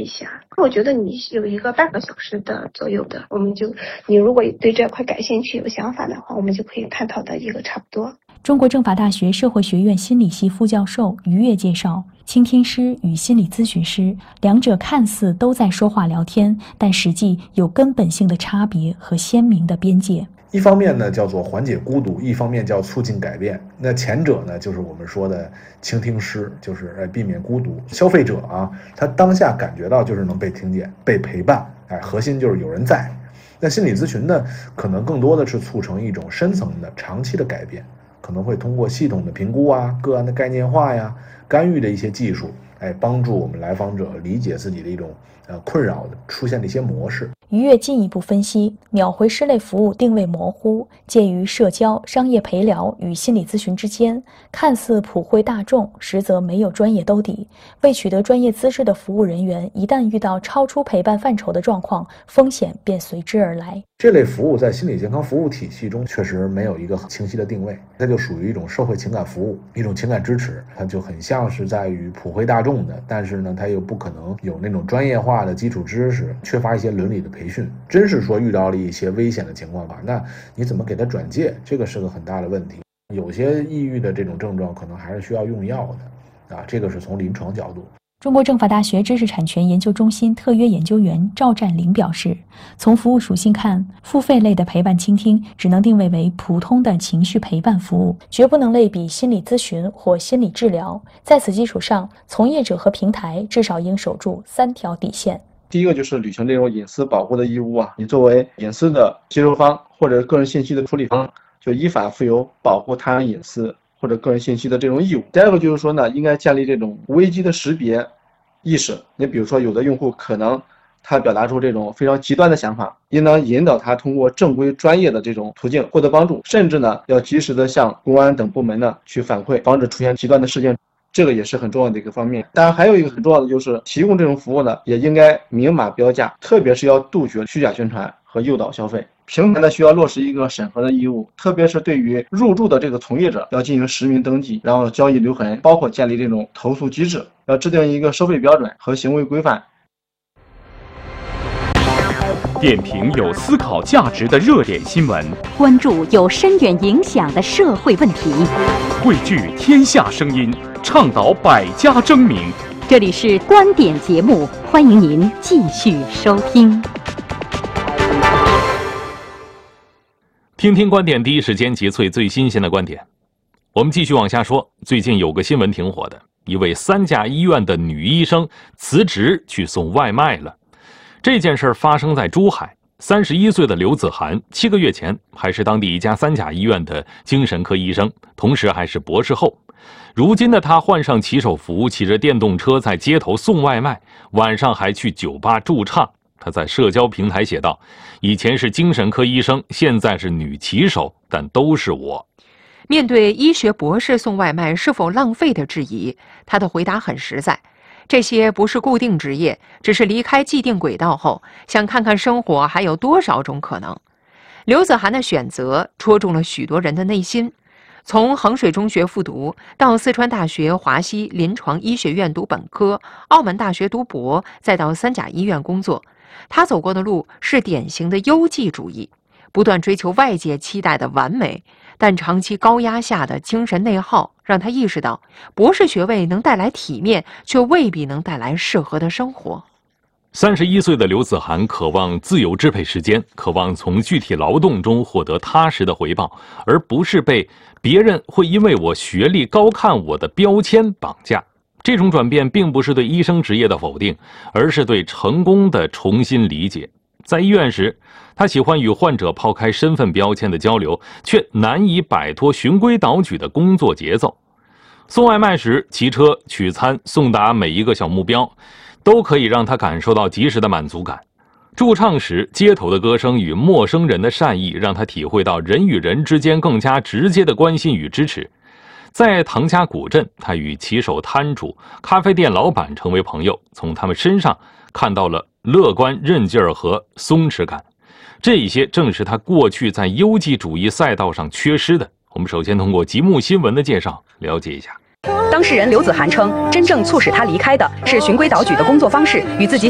一下。我觉得你有一个半个小时的左右的，你如果对这块感兴趣有想法的话，我们就可以探讨的一个差不多。 中国政法大学社会学院心理系副教授于越介绍，倾听师与心理咨询师两者看似都在说话聊天，但实际有根本性的差别和鲜明的边界。 一方面呢叫做缓解孤独，一方面叫促进改变。那前者呢就是我们说的倾听师，就是避免孤独。消费者啊，他当下感觉到就是能被听见、被陪伴，核心就是有人在。那心理咨询呢，可能更多的是促成一种深层的、长期的改变，可能会通过系统的评估啊、个案的概念化呀、干预的一些技术，帮助我们来访者理解自己的一种困扰的出现的一些模式。 于越进一步分析，秒回师类服务定位模糊，介于社交、商业陪聊与心理咨询之间，看似普惠大众，实则没有专业兜底。未取得专业资质的服务人员，一旦遇到超出陪伴范畴的状况，风险便随之而来。 这类服务在心理健康服务体系中确实没有一个很清晰的定位，它就属于一种社会情感服务，一种情感支持，它就很像是在于普惠大众的，但是呢，它又不可能有那种专业化的基础知识，缺乏一些伦理的培训。真是说遇到了一些危险的情况吧，那你怎么给他转介？这个是个很大的问题。有些抑郁的这种症状可能还是需要用药的这个是从临床角度。 中国政法大学知识产权研究中心特约研究员赵占林表示，从服务属性看，付费类的陪伴倾听只能定位为普通的情绪陪伴服务，绝不能类比心理咨询或心理治疗。在此基础上，从业者和平台至少应守住3条底线。 第一个就是履行这种隐私保护的义务啊，你作为隐私的接收方或者个人信息的处理方，就依法负有保护他人隐私或者个人信息的这种义务。第二个就是说呢，应该建立这种危机的识别意识。你比如说，有的用户可能他表达出这种非常极端的想法，应当引导他通过正规专业的这种途径获得帮助，甚至呢要及时的向公安等部门呢去反馈，防止出现极端的事件。这个也是很重要的一个方面。当然还有一个很重要的就是提供这种服务呢，也应该明码标价，特别是要杜绝虚假宣传和诱导消费。平台呢需要落实一个审核的义务，特别是对于入驻的这个从业者要进行实名登记，然后交易留痕，包括建立这种投诉机制，要制定一个收费标准和行为规范。 点评有思考价值的热点新闻， 关注有深远影响的社会问题， 汇聚天下声音，倡导百家争鸣。 这里是观点节目，欢迎您继续收听。 听听观点，第一时间截萃最新鲜的观点。我们继续往下说，最近有个新闻挺火的，一位3甲医院的女医生辞职去送外卖了。这件事发生在珠海，31岁的刘子涵7个月前还是当地一家3甲医院的精神科医生，同时还是博士后。如今的他换上骑手服，骑着电动车在街头送外卖，晚上还去酒吧驻唱。他在社交平台写道：以前是精神科医生，现在是女骑手，但都是我。 面对医学博士送外卖是否浪费的质疑，他的回答很实在。这些不是固定职业，只是离开既定轨道后，想看看生活还有多少种可能。刘子涵的选择戳中了许多人的内心。从衡水中学复读，到四川大学华西临床医学院读本科，澳门大学读博，再到3甲医院工作，他走过的路是典型的优绩主义，不断追求外界期待的完美，但长期高压下的精神内耗让他意识到，博士学位能带来体面，却未必能带来适合的生活。 31岁的刘子涵渴望自由支配时间，渴望从具体劳动中获得踏实的回报，而不是被别人会因为我学历高看我的标签绑架。这种转变并不是对医生职业的否定，而是对成功的重新理解。在医院时，他喜欢与患者抛开身份标签的交流，却难以摆脱循规蹈矩的工作节奏。送外卖时，骑车取餐送达每一个小目标，都可以让他感受到及时的满足感。驻唱时，街头的歌声与陌生人的善意，让他体会到人与人之间更加直接的关心与支持。在唐家古镇，他与骑手摊主、咖啡店老板成为朋友，从他们身上看到了乐观、韧劲儿和松弛感。这一些正是他过去在优绩主义赛道上缺失的。我们首先通过极目新闻的介绍了解一下。 当事人刘子涵称，真正促使他离开的是循规蹈矩的工作方式与自己